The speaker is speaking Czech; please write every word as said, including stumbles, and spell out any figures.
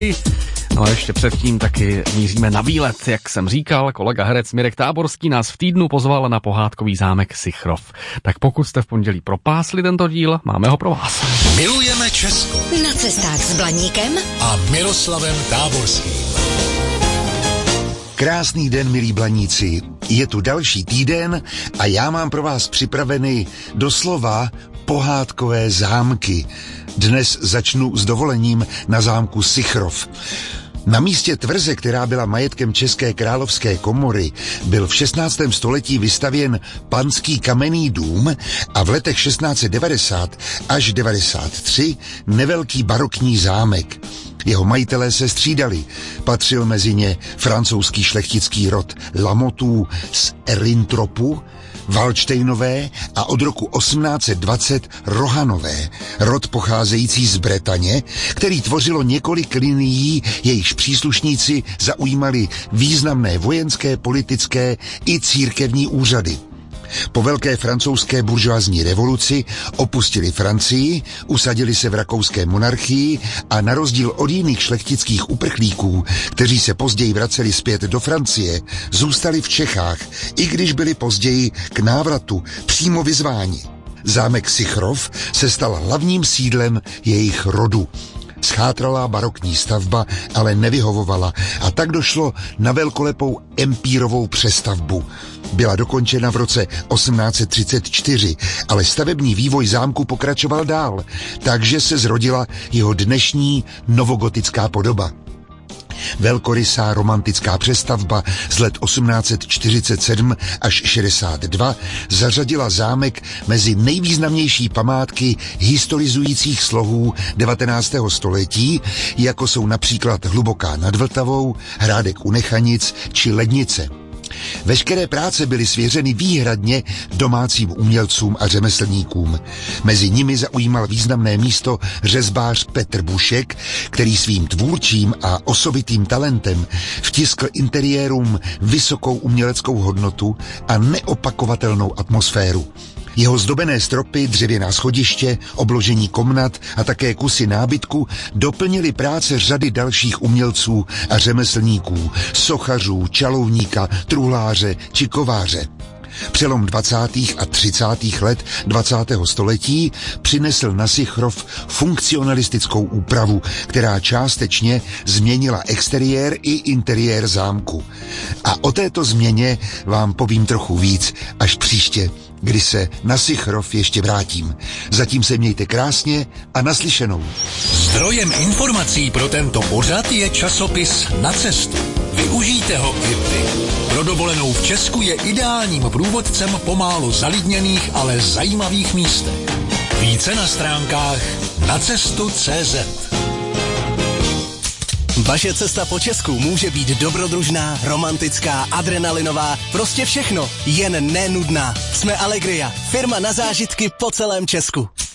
No a ještě předtím taky míříme na výlet, jak jsem říkal, kolega herec Mirek Táborský nás v týdnu pozval na pohádkový zámek Sichrov. Tak pokud jste v pondělí propásli tento díl, máme ho pro vás. Milujeme Česko. Na cestách s Blaníkem a Miroslavem Táborským. Krásný den, milí Blaníci. Je tu další týden a já mám pro vás připraveny doslova pohádkové zámky. Dnes začnu s dovolením na zámku Sichrov. Na místě tvrze, která byla majetkem České královské komory, byl v šestnáctém století vystavěn panský kamenný dům a v letech šestnáct set devadesát až devadesát tři nevelký barokní zámek. Jeho majitelé se střídali. Patřil mezi ně francouzský šlechtický rod Lamotů z Erintropu, Valdštejnové a od roku osmnáct set dvacet Rohanové, rod pocházející z Bretaně, který tvořilo několik linií, jejichž příslušníci zaujímali významné vojenské, politické i církevní úřady. Po velké francouzské buržoazní revoluci opustili Francii, usadili se v rakouské monarchii a na rozdíl od jiných šlechtických uprchlíků, kteří se později vraceli zpět do Francie, zůstali v Čechách, i když byli později k návratu přímo vyzváni. Zámek Sichrov se stal hlavním sídlem jejich rodu. Schátralá barokní stavba ale nevyhovovala a tak došlo na velkolepou empírovou přestavbu. Byla dokončena v roce osmnáct set třicet čtyři, ale stavební vývoj zámku pokračoval dál, takže se zrodila jeho dnešní novogotická podoba. Velkorysá romantická přestavba z let osmnáct set čtyřicet sedm až šedesát dva zařadila zámek mezi nejvýznamnější památky historizujících slohů devatenáctého století, jako jsou například Hluboká nad Vltavou, Hrádek u Nechanic či Lednice. Veškeré práce byly svěřeny výhradně domácím umělcům a řemeslníkům. Mezi nimi zaujímal významné místo řezbář Petr Bušek, který svým tvůrčím a osobitým talentem vtiskl interiérům vysokou uměleckou hodnotu a neopakovatelnou atmosféru. Jeho zdobené stropy, dřevěná schodiště, obložení komnat a také kusy nábytku doplnily práce řady dalších umělců a řemeslníků, sochařů, čalovníka, truhláře či kováře. Přelom dvacátých a třicátých let dvacátého století přinesl na Sichrov funkcionalistickou úpravu, která částečně změnila exteriér i interiér zámku. A o této změně vám povím trochu víc až příště, kdy se na Sichrov ještě vrátím. Zatím se mějte krásně a naslyšenou. Zdrojem informací pro tento pořad je časopis Na cestu. Využijte ho i vy. Pro dovolenou v Česku je ideálním průvodcem po málo zalidněných, ale zajímavých místech. Více na stránkách nacestu tečka cé zet. Vaše cesta po Česku může být dobrodružná, romantická, adrenalinová, prostě všechno, jen nenudná. Jsme Allegria, firma na zážitky po celém Česku.